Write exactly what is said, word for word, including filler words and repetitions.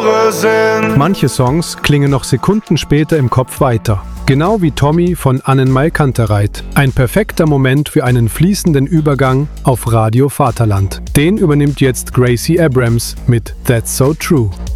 Tore sind. Manche Songs klingen noch Sekunden später im Kopf weiter. Genau wie Tommy von Annenmai Kantereit. Ein perfekter Moment für einen fließenden Übergang auf Radio Vaterland. Den übernimmt jetzt Gracie Abrams mit That's So True.